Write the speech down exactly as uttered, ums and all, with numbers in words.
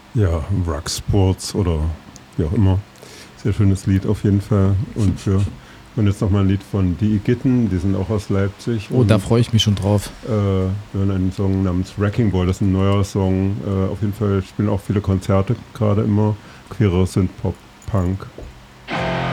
Ja, Rock Sports oder wie auch immer. Sehr schönes Lied auf jeden Fall. Und wir hören jetzt nochmal ein Lied von Die Igitten, die sind auch aus Leipzig. Oh, da freue ich mich schon drauf. Äh, wir hören einen Song namens Wrecking Ball, das ist ein neuer Song. Äh, auf jeden Fall spielen auch viele Konzerte gerade immer. Queere Synth-Pop, Punk.